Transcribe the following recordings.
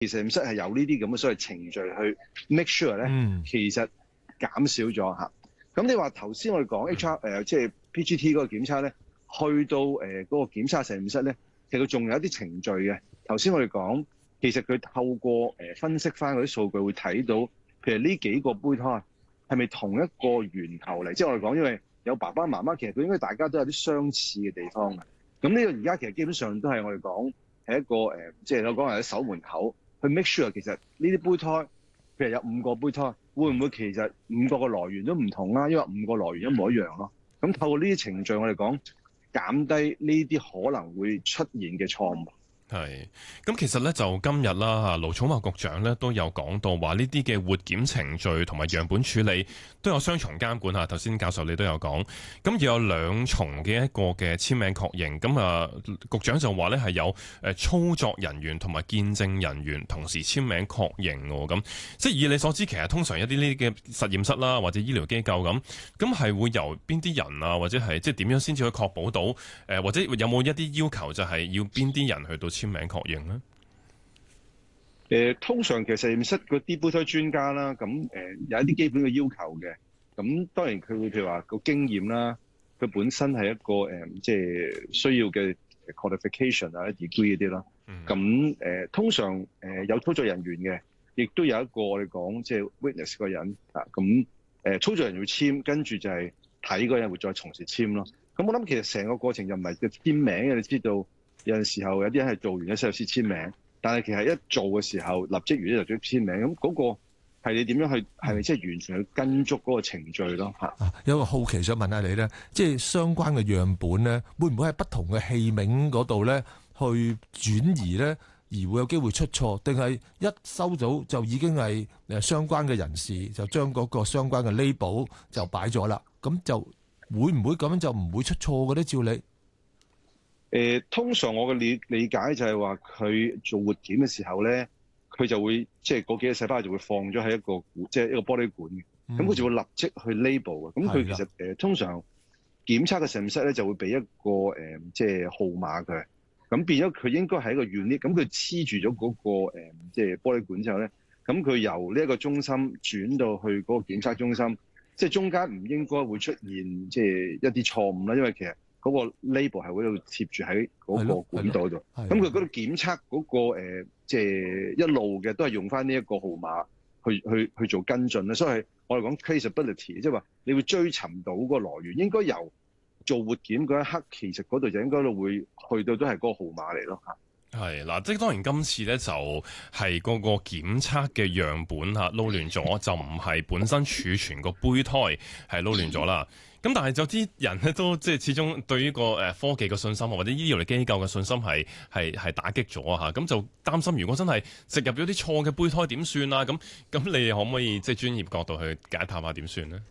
其實實驗室係有呢啲咁嘅所謂程序去 make sure 咧，其實減少咗嚇。咁你話頭先我哋講 HR 即係 PGT 嗰個檢測咧，去到嗰個檢測實驗室咧，其實佢仲有一啲程序嘅。頭先我哋講，其實佢透過分析翻嗰啲數據，會睇到譬如呢幾個胚胎係咪同一個源頭嚟？即係我哋講，因為有爸爸媽媽，其實佢應該大家都有啲相似嘅地方嘅。咁呢個而家其實基本上都係我哋講係一個即係我講係喺守門口去 make sure 其實呢啲胚胎，譬如有5個胚胎，會唔會其實5個嘅來源都唔同啦？因為5個來源一模一樣咯。咁透過呢啲程序，我哋講減低呢啲可能會出現嘅錯誤。 係，咁其實咧就今日啦，盧寵茂局長咧都有講到話呢啲嘅活檢程序同埋樣本處理都有雙重監管嚇。頭先教授你都有講，咁要有2重嘅一個嘅簽名確認。咁局長就話咧係有操作人員同埋見證人員同時簽名確認喎。咁即係以你所知，其實通常一啲呢啲嘅實驗室啦或者醫療機構咁係會由邊啲人啊，或者係即係點樣先至可以確保到或者有冇一啲要求就係要邊啲人去到簽名確認咧？ 通常其實實驗室嗰啲胚胎專家啦，咁有一啲基本嘅要求嘅。咁當然佢會譬如話個經驗啦，佢本身係一個即係需要嘅 qualification 啊、degree 嗰啲啦。咁通常有操作人員嘅，亦都有一個我哋講即係 witness 個人啊。咁操作人員要簽，跟住就係睇嗰個人會再從實簽咯。咁我諗其實成個過程就唔係個簽名嘅，你知道。有陣時候有啲人係做完嘅時候先簽名，但係其實一做嘅時候立即完咗就簽名，咁嗰個係你點樣去係咪即係完全去跟足嗰個程序咯嚇？ 有個好奇想問下你咧，即係相關嘅樣本咧，會唔會喺不同嘅器皿嗰度咧去轉移咧，而會有機會出錯，定係一收到就已經係相關嘅人士就將嗰個相關嘅 label 就擺咗啦？咁就會唔會咁樣就唔會出錯嘅咧？照你？ 通常我嘅理解就係話佢做活檢嘅時候咧，佢就會即係嗰幾個細胞就會放咗喺一個即係一個玻璃管嘅，咁佢就會立即去 label 嘅。咁佢其實通常檢測嘅實驗室咧就會俾一個即係號碼佢，咁變咗佢應該係一個 unit，咁佢黐住咗嗰個即係玻璃管之後咧，咁佢由呢一個中心轉到去嗰個檢測中心，即係中間唔應該會出現即係一啲錯誤啦，因為其實嗰個 label 係會喺度貼住喺嗰個管道度，咁佢嗰度檢測嗰個即係一路嘅都係用翻呢一個號碼去做跟進咧，所以我哋講 traceability， 即係話你會追尋到個來源，應該由做活檢嗰一刻，其實嗰度就應該都會去到都係嗰個號碼嚟咯嚇。 係嗱，即係當然今次咧就係嗰個檢測嘅樣本嚇撈亂咗，就唔係本身儲存個胚胎係撈亂咗啦。咁但係有啲人咧都即係始終對於個科技嘅信心或者醫療機構嘅信心係打擊咗啊嚇，咁就擔心如果真係植入咗啲錯嘅胚胎點算啊？咁你哋可唔可以即係專業角度去解答下點算呢？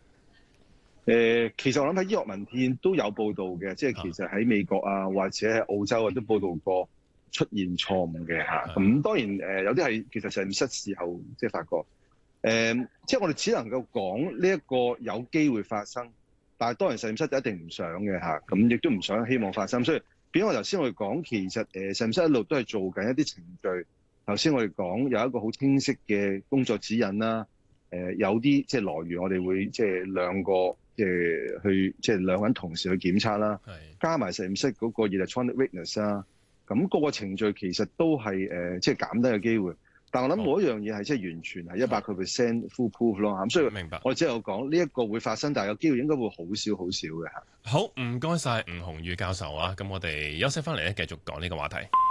其實我諗喺醫學文獻都有報道嘅，即係其實喺美國啊或者喺澳洲啊都報道過出現錯誤嘅嚇。咁當然有啲係其實實驗室事後即係發覺，即係我哋只能夠講呢一個有機會發生。但係當然實驗室就一定唔想嘅嚇，咁亦都唔想希望發生，所以變咗我頭先我哋講，其實實驗室一路都係做緊一啲程序。頭先我哋講有一個好清晰嘅工作指引啦，有啲即係來源，我哋會即係兩個去即係兩個人同時去檢測啦，加埋實驗室嗰個 electronic witness 啦，咁個個程序其實都係即係減低嘅機會。但我諗冇一樣嘢係即係完全係100% full proof 咯，咁所以明白我只有講呢一個會發生，但係有機會應該會好少嘅嚇。 好，唔該晒吳鴻裕教授啊，咁我哋休息翻嚟咧，繼續講呢個話題。